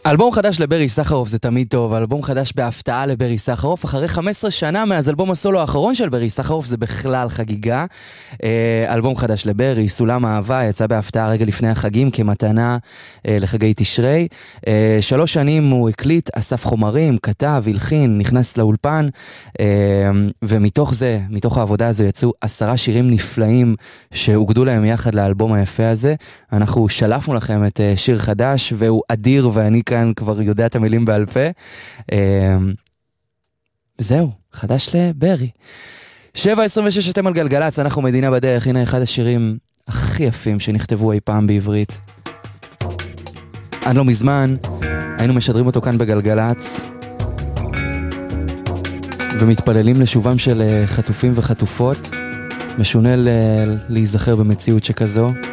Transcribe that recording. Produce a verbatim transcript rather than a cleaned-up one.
אלבום חדש לברי סחרוף זה תמיד טוב, אלבום חדש בהפתעה לברי סחרוף, אחרי חמש עשרה שנה מאז אלבום הסולו האחרון של ברי סחרוף, זה בכלל חגיגה. אלבום חדש לברי, סולם אהבה, יצא בהפתעה רגע לפני החגים כמתנה לחגי תשרי. שלוש שנים הוא הקליט, אסף חומרים, כתב, הלחין, נכנס לאולפן, ומתוך זה, מתוך העבודה הזו יצאו עשרה שירים נפלאים שהוגדו להם יחד לאלבום היפה הזה. אנחנו שלפנו לכם את שיר חדש והוא אדיר, ואני כאן כבר יודע את המילים בעל פה. זהו, חדש לברי. שבע עשרים ושש אתם על גלגלץ, אנחנו מדינה בדרך. הנה אחד השירים הכי יפים שנכתבו אי פעם בעברית. עד לא מזמן היינו משדרים אותו כאן בגלגלץ ומתפללים לשובם של חטופים וחטופות. משונה להיזכר במציאות שכזו.